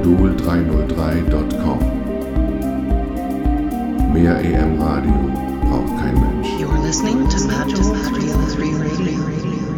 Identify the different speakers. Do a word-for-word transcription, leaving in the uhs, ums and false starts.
Speaker 1: modul dreihundertdrei Punkt com. Mehr E M Radio braucht kein Mensch.
Speaker 2: You're listening to Matt Radio.